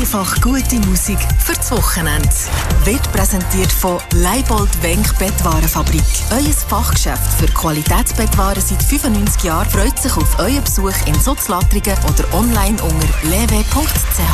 Einfach gute Musik für das Wochenende. Wird präsentiert von Leibold Wenk Bettwarenfabrik. Euer Fachgeschäft für Qualitätsbettwaren seit 95 Jahren freut sich auf euren Besuch in Sutzlattringen oder online unter lewe.ch.